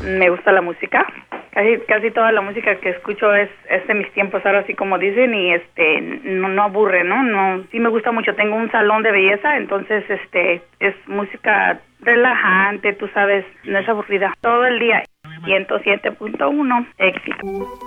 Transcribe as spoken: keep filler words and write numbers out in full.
Me gusta la música. Casi, casi toda la música que escucho es, es de mis tiempos, ahora así como dicen, y este no, no aburre, ¿no? No, sí me gusta mucho. Tengo un salón de belleza, entonces este es música relajante, tú sabes, no es aburrida. Todo el día. ciento siete punto uno, éxito.